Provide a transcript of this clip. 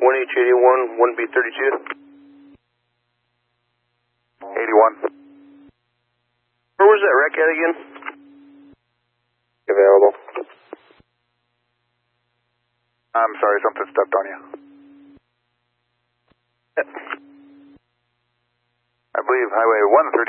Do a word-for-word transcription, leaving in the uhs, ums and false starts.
one H eighty-one, one B thirty-two. eighty-one. Where was that wreck at again? Available. I'm sorry, something stepped on you. I believe Highway one thirty.